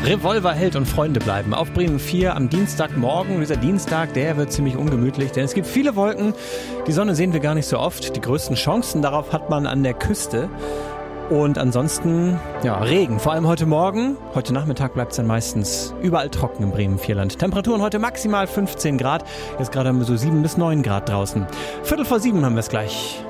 Revolverheld und Freunde bleiben. Auf Bremen 4 am Dienstagmorgen. Dieser Dienstag, der wird ziemlich ungemütlich, denn es gibt viele Wolken. Die Sonne sehen wir gar nicht so oft. Die größten Chancen darauf hat man an der Küste. Und ansonsten, Regen. Vor allem heute Morgen. Heute Nachmittag bleibt es dann meistens überall trocken im Bremen-Vierland. Temperaturen heute maximal 15 Grad. Jetzt gerade haben wir so 7 bis 9 Grad draußen. 6:45 haben wir es gleich.